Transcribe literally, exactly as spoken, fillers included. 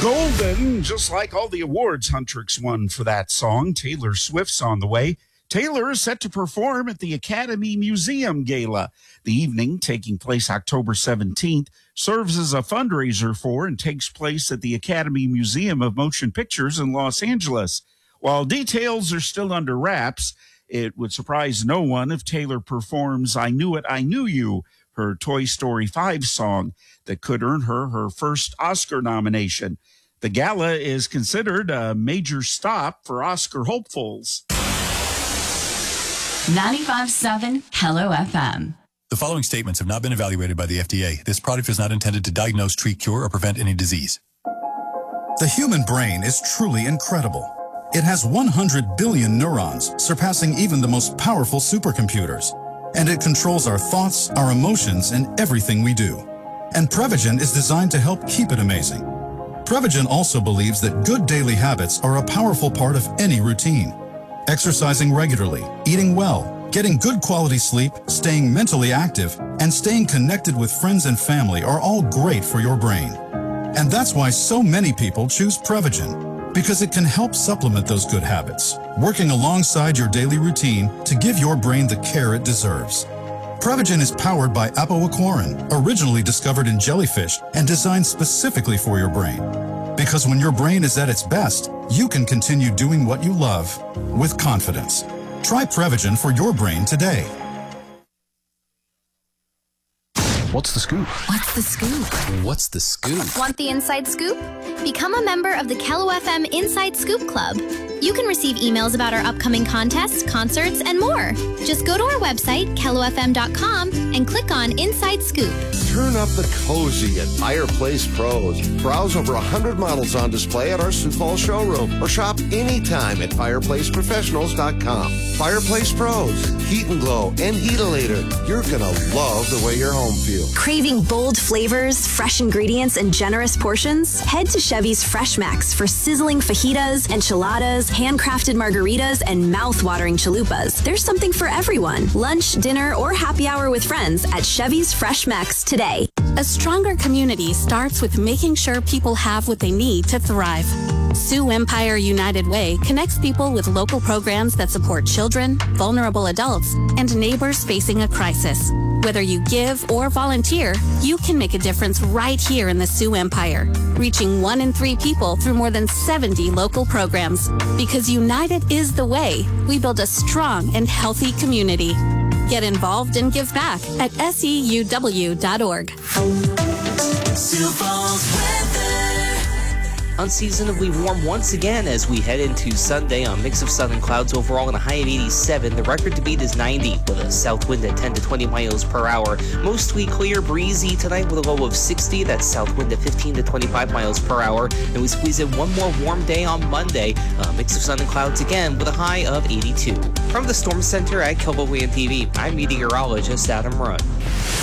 Golden, just like all the awards Huntrix won for that song. Taylor Swift's on the way. Taylor is set to perform at the Academy Museum Gala. The evening, taking place October seventeenth, serves as a fundraiser for and takes place at the Academy Museum of Motion Pictures in Los Angeles. While details are still under wraps, it would surprise no one if Taylor performs I Knew It, I Knew You, her Toy Story five song that could earn her her first Oscar nomination. The gala is considered a major stop for Oscar hopefuls. ninety-five point seven Hello F M. The following statements have not been evaluated by the F D A. This product is not intended to diagnose, treat, cure, or prevent any disease. The human brain is truly incredible. It has one hundred billion neurons, surpassing even the most powerful supercomputers. And it controls our thoughts, our emotions, and everything we do. And Prevagen is designed to help keep it amazing. Prevagen also believes that good daily habits are a powerful part of any routine. Exercising regularly, eating well, getting good quality sleep, staying mentally active, and staying connected with friends and family are all great for your brain. And that's why so many people choose Prevagen, because it can help supplement those good habits, working alongside your daily routine to give your brain the care it deserves. Prevagen is powered by apoaquarin, originally discovered in jellyfish and designed specifically for your brain. Because when your brain is at its best, you can continue doing what you love with confidence. Try Prevagen for your brain today. What's the scoop? What's the scoop? What's the scoop? Want the inside scoop? Become a member of the Kello F M Inside Scoop Club. You can receive emails about our upcoming contests, concerts, and more. Just go to our website, kello f m dot com, and click on Inside Scoop. Turn up the cozy at Fireplace Pros. Browse over one hundred models on display at our Sioux Falls showroom or shop anytime at fireplace professionals dot com. Fireplace Pros, Heat and Glow and Heatilator. You're going to love the way your home feels. Craving bold flavors, fresh ingredients, and generous portions? Head to Chevy's Fresh Max for sizzling fajitas, enchiladas, handcrafted margaritas, and mouth-watering chalupas. There's something for everyone. Lunch, dinner, or happy hour with friends at Chevy's Fresh Max today. A stronger community starts with making sure people have what they need to thrive. Sioux Empire United Way connects people with local programs that support children, vulnerable adults, and neighbors facing a crisis. Whether you give or volunteer, you can make a difference right here in the Sioux Empire, reaching one in three people through more than seventy local programs. Because united is the way we build a strong and healthy community. Get involved and give back at S E U W dot org. Sioux Falls weather. Unseasonably warm once again as we head into Sunday on mix of sun and clouds overall and a high of eighty-seven. The record to beat is ninety with a south wind at ten to twenty miles per hour. Mostly clear, breezy tonight with a low of sixty. That's south wind at fifteen to twenty-five miles per hour. And we squeeze in one more warm day on Monday. A mix of sun and clouds again with a high of eighty-two. From the Storm Center at Kelbo Land T V, I'm meteorologist Adam Run.